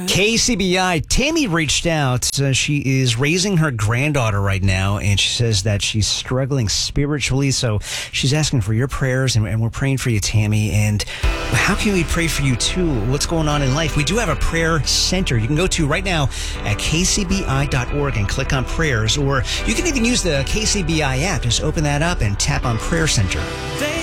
KCBI, Tammy reached out. She is raising her granddaughter right now, and she says that she's struggling spiritually. So she's asking for your prayers, and we're praying for you, Tammy. And how can we pray for you, too? What's going on in life? We do have a prayer center you can go to right now at kcbi.org and click on prayers, or you can even use the KCBI app. Just open that up and tap on Prayer Center.